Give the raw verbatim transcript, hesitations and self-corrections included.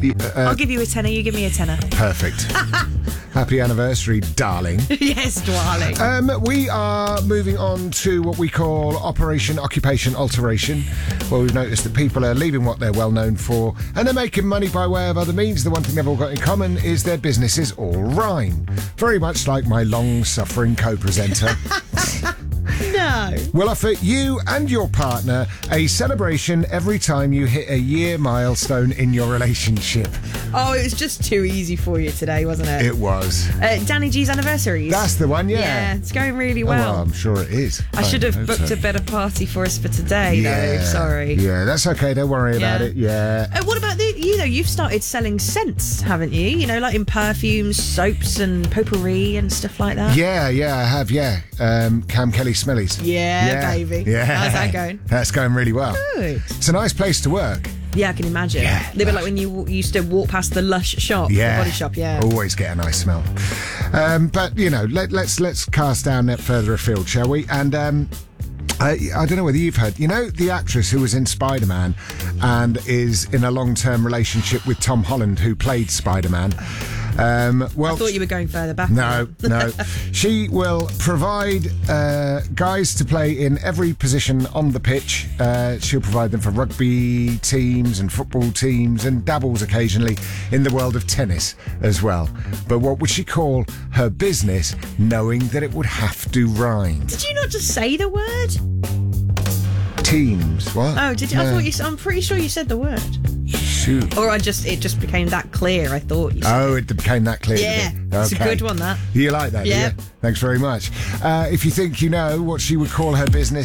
Uh, I'll give you a tenner, you give me a tenner. perfect. Happy anniversary, darling. Yes, darling. Um, we are moving on to what we call Operation Occupation Alteration, where we've noticed that people are leaving what they're well known for and they're making money by way of other means. The one thing they've all got in common is their businesses all rhyme. Very much like my long-suffering co-presenter. No. We'll offer you and your partner a celebration every time you hit a year milestone in your relationship. Oh, it was just too easy for you today, wasn't it? It was. Uh, Danny G's anniversaries. That's the one, yeah. Yeah, it's going really Oh, well. well, I'm sure it is. I should have hope booked so. a better party for us for today, Yeah. though. Sorry. Yeah, that's okay. Don't worry about Yeah. it. Yeah. Uh, what about the, you know, you've started selling scents, haven't you? You know, like in perfumes, soaps and potpourri and stuff like that. Yeah, yeah, I have, yeah. Um, Cam Kelly Smellies. Yeah, baby. Yeah. How's that going? That's going really well. Good. It's a nice place to work. Yeah, I can imagine. Yeah, a little bit like when you w- used to walk past the Lush shop, Yeah. the body shop, yeah. Always get a nice smell. Um, but, you know, let, let's let's cast down that further afield, shall we? And um, I, I don't know whether you've heard, you know, the actress who was in Spider-Man and is in a long-term relationship with Tom Holland, who played Spider-Man. Um, well, I thought you were going further back. No, no. She will provide uh, guys to play in every position on the pitch. Uh, she'll provide them for rugby teams and football teams and dabbles occasionally in the world of tennis as well. But what would she call her business, knowing that it would have to rhyme? Did you not just say the word? Teams, what? Oh, did you? I No. thought you. I'm pretty sure you said the word. Shoot. Or I just it just became that clear. I thought you said. Oh, it became that clear. did Yeah, it? it's a Okay. good one, that. You like that? do Yeah. you? Thanks very much. Uh, if you think you know what she would call her business,